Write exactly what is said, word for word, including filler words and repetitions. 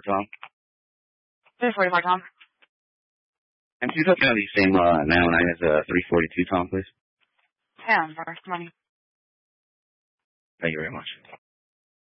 Tom. three forty-four, Tom. And please look at the same uh, nine oh nine as a three forty-two, Tom, please. ten, first money. Thank you very much.